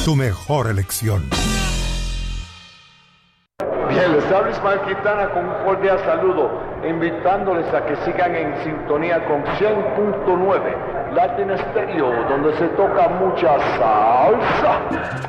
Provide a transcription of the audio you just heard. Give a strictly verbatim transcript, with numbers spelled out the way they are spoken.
tu mejor elección. Bien, les habla Ismael Quintana con un cordial saludo, invitándoles a que sigan en sintonía con cien punto nueve Latin Stereo, donde se toca mucha salsa.